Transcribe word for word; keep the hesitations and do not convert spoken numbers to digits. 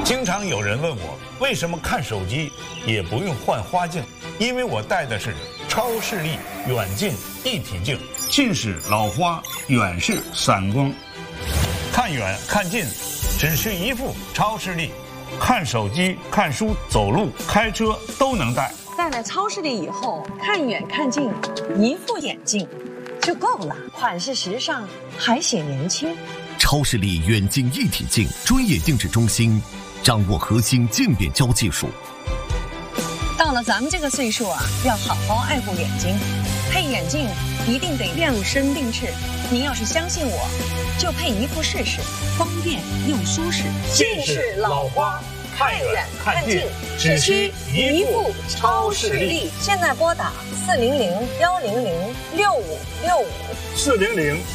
经常有人问我，为什么看手机也不用换花镜？因为我戴的是超视力远近一体镜，近视老花，远视散光，看远看近，只需一副超视力，看手机、看书、走路、开车都能戴。 戴了超视力以后，看远看近，一副眼镜就够了，款式时尚，还显年轻。 超视力远近一体镜专业定制中心，掌握核心镜变焦技术。 到了咱们这个岁数啊，要好好爱护眼睛，配眼镜一定得量身定制。您要是相信我，就配一副试试，方便又舒适。 近视老花，看远看近，只需一副超视力。 现在拨打四零零幺零零六五六五四零零